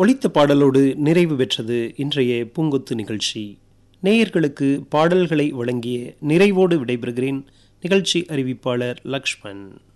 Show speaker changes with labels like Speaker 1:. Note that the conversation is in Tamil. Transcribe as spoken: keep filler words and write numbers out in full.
Speaker 1: ஒலித்த பாடலோடு நிறைவு பெற்றது இன்றைய பூங்கொத்து நிகழ்ச்சி. நேயர்களுக்கு பாடல்களை வழங்கிய நிறைவோடு விடைபெறுகிறேன். நிகழ்ச்சி அறிவிப்பாளர் லக்ஷ்மண்.